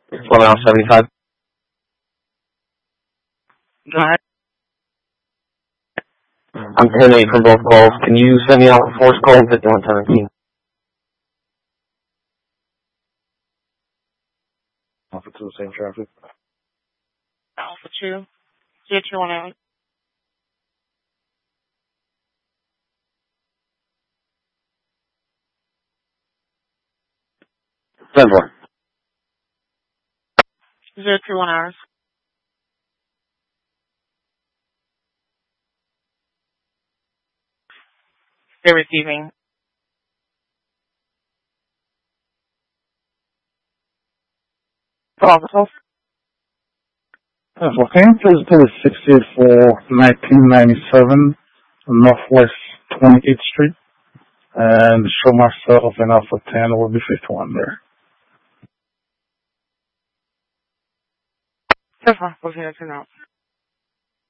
Fleming off 75. Go ahead. I'm 10-8 from both calls. Can you send me out force call 5117? Alpha 2, same traffic. Alpha 2. 0218. Send for. 0218. They're receiving. Positive. Well, can you please do a 68 for 1997 Northwest 28th Street and show myself and Alpha 10 will be 51 there. That's fine. We'll see you out.